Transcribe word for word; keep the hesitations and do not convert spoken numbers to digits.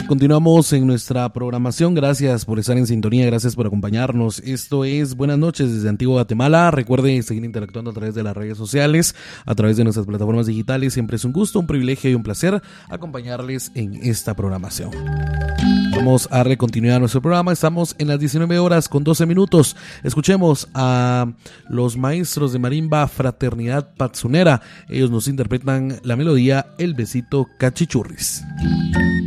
Continuamos en nuestra programación. Gracias por estar en sintonía, gracias por acompañarnos. Esto es Buenas noches desde Antigua Guatemala. Recuerde seguir interactuando a través de las redes sociales, a través de nuestras plataformas digitales. Siempre es un gusto, un privilegio y un placer acompañarles en esta programación. Vamos a recontinuar nuestro programa. Estamos en las diecinueve horas con doce minutos. Escuchemos a los maestros de marimba Fraternidad Patsunera. Ellos nos interpretan la melodía El Besito Cachichurris.